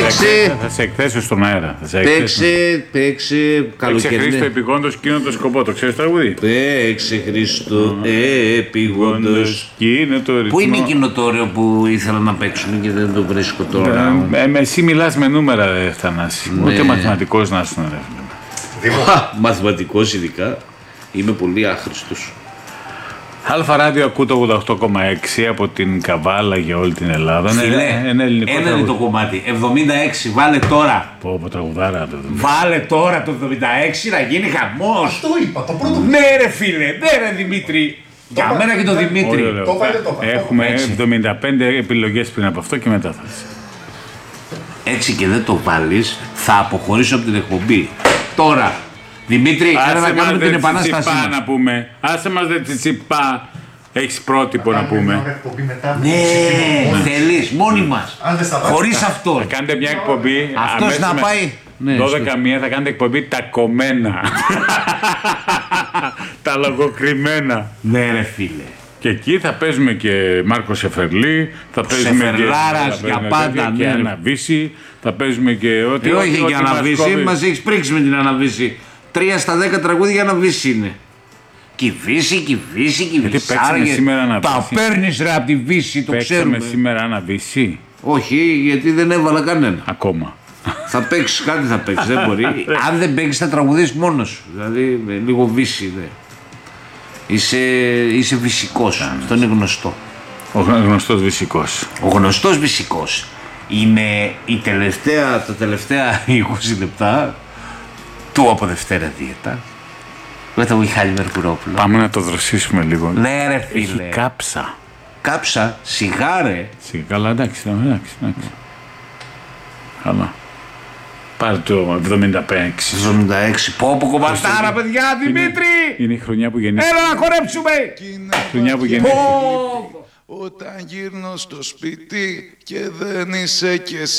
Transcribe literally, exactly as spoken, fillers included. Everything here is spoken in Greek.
Παίξε. Θα σε εκθέσω στον αέρα. Παίξε, παίξε. Παίξε Χρήστο επιγόντως εκείνο το σκοπό. Το ξέρεις το τραγούδι? Παίξε Χρήστο επιγόντως. Πού είναι εκείνο το όριο που ήθελα να παίξουν και δεν το βρίσκω τώρα? Ε, εσύ μιλάς με νούμερα, ρε Θανάση. Ούτε μαθηματικός να είσαι. Μαθηματικός ειδικά. Είμαι πολύ άχρηστος. Αλφα Ράδιο ακούω το ογδόντα οκτώ κόμμα έξι από την Καβάλα για όλη την Ελλάδα. Φίλε, ένα ελληνικό ένα είναι το κομμάτι. εβδομήντα έξι, βάλε τώρα. Πω, πω, τραγουδάρα το Βάλε τώρα το εβδομήντα έξι να γίνει χαμός. Αυτό είπα, το πρώτο. Ναι ρε φίλε, ναι ρε Δημήτρη. Για μένα και τον Δημήτρη. Το βάλε το. Έχουμε εβδομήντα πέντε επιλογές πριν από αυτό και μετά θα είσαι. Έτσι και δεν το βάλεις, θα αποχωρήσω από την εκπομπή. Τώρα. Δημήτρη, έλα να κάνουμε την επανάσταση μας. Να πούμε. Άσε μας δε τσιτσιπά. Έχεις πρότυπο να πούμε. Ναι, θέλεις, μόνοι μας. Χωρίς αυτό. Θα κάνετε μια εκπομπή. Αυτός να πάει. δώδεκα μία θα κάνετε εκπομπή τα κομμένα. Τα λογοκριμένα. Ναι ρε φίλε. Και εκεί θα παίζουμε και Μάρκο Σεφερλή, θα παίζουμε Σεφερλάρας για πάντα, και Αναβίση, θα παίζουμε και ό,τι... Ε, όχι για Αναβίση, μας έχεις πρίξει με την Αναβίση. Τρία στα δέκα τραγούδια Αναβίση είναι. Κυβίση, κυβίση, κυβισάργε. Τα παίρνεις ρε από τη Βύση, το ξέρουμε. Παίξαμε σήμερα Αναβίση. Όχι, γιατί δεν έβαλα κανένα. Ακόμα. Θα παίξεις κάτι, θα παίξεις, δεν μπορεί. Αν δεν παίξεις θα τραγουδήσεις μόνος σου. Δηλαδή λίγο Βύση, δε. Είσαι, είσαι βυσικός, αυτό είναι γνωστό. Ο γνωστός βυσικός. Ο γνωστός βυσικός. Είναι η τελευταία, τα τελευταία είκοσι λεπτά του από Δευτέρα Δίαιτα. Με τον Μιχάλη Μερκουρόπουλο. Πάμε να το δροσίσουμε λίγο. Ναι ρε φίλε. Έχει κάψα. Κάψα, σιγάρε. Σιγά, καλά εντάξει, εντάξει, εντάξει. Καλά. Πάρε το εβδομήντα έξι. εβδομήντα έξι. Πω πω κομματάρα παιδιά, Δημήτρη! Είναι η χρονιά που γεννήθηκε. Έλα να χορέψουμε! Η χρονιά που γεννήθηκε. Όταν γύρνω στο σπίτι και δεν είσαι κι εσύ.